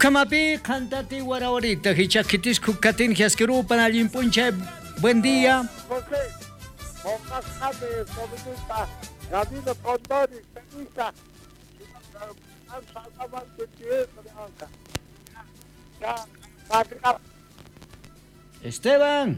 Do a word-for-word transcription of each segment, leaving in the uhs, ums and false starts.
Ukamapi, cantati guaraorita, hichakitis kukatin, hiaskerupan, alimpunche, buen día. José, pongas jade, sobrinita, Gabino Condori, Penita, Esteban.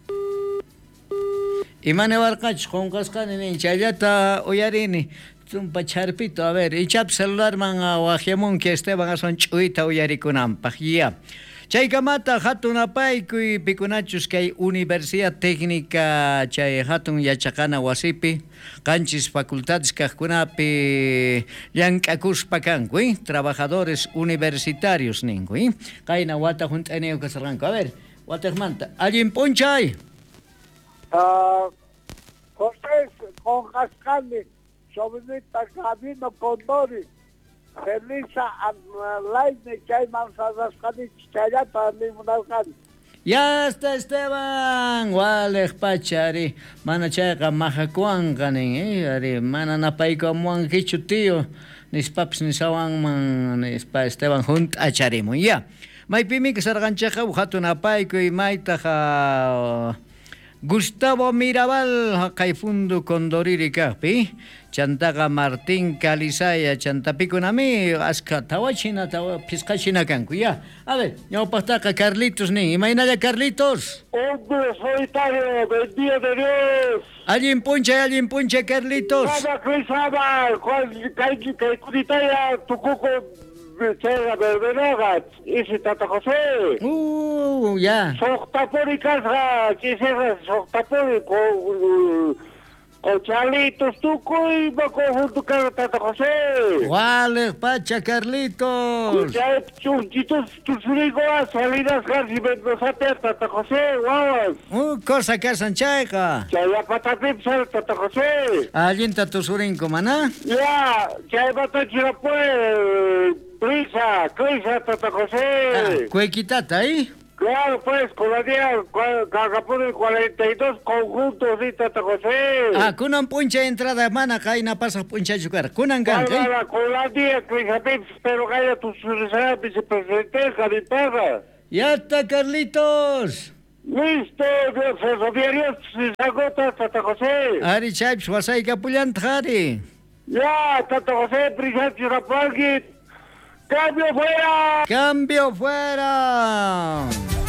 Imane Barcach, con Cascan en Chayata, Oyarini. Tumpa charpito, a ver, y chap celular man a Guajemón que Esteban a son chuita Oyarikunam, pajía. Chaykamata hatun apayku y pikunachus que hay Universidad Técnica chay hatun yachakana wasipi, canchis facultades kajkunapi llankakuspa kanku, trabajadores universitarios ninku, kaina wata juntaneo kasarranco. A ver, watermanta, alguien ponchay. Ah, José, con Cascani. Sobrinita Gabino Condori, Felisa Laine, Chay Manzadas Canich, Chayata, Limunalcani. Ya está Esteban, Walej Pachari, Mana Chayka Majacuan Canin, eh, Ari, Mana Napaico Muan Kichu tío, Nis Paps ni Sawan Man, Nispa Esteban Junt Acharimo, ya. Mai Pimi que Sargancheja, Ujatu Napaico y Maitaja. Gustavo Mirabal, Caifundo Condoriri Capi, Chantaga Martín Calizaya, Chantapiconami, Asca Tawachina, Piscachina Cancuya. A ver, yo pastaca Carlitos ni, imagina Carlitos. Hombre solitario, del día de Dios. Alguien punche, alguien punche, Carlitos. Nada, Crisaba, cual, que, que, Curitaya, tu cuco. Chega Berbenagat, isi Tata José. Uh, ya. Soktapori casa, quisiera Soktapori con con Charlitos Tuco y Baco junto con Tata José. Vale, Pacha Carlitos. Ya chunchitos tus frigoas salidas casi vendosate Tata José, guaguas. Uh, cosa que sanchaica. Ya ya patatip sal Tata José. Alguien tatu surinco, maná. Ya, ya batachira pues. Prisa, Prisa, Tata José. Ah, Cuequitata ahí. Claro, pues, con la día, Cagapur, cuarenta y dos conjuntos, sí, Tata José. Ah, kunan puncha entrada mana kaina pasa puncha chucar. Kunan gan, ¿eh? Claro, con la día, Prisa, pero calla tu surizada vicepresidente, Cariperra. Ya está, Carlitos. Listo, ferroviarios, se agota, Tata José. Ari Chaps, wasai kapulan tari. Ya, Tata José, Prisa, Chirapalgit. ¡Cambio fuera! ¡Cambio fuera!